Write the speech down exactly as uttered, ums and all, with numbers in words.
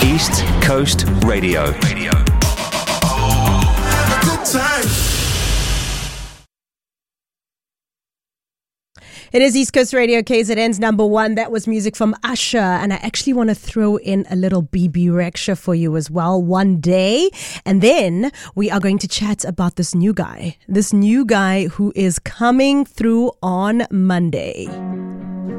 East Coast Radio. Radio. Good time. It is East Coast Radio, K Z N's number one. That was music from Usher. And I actually want to throw in a little B B Rexha for you as well one day. And then we are going to chat about this new guy. This new guy who is coming through on Monday.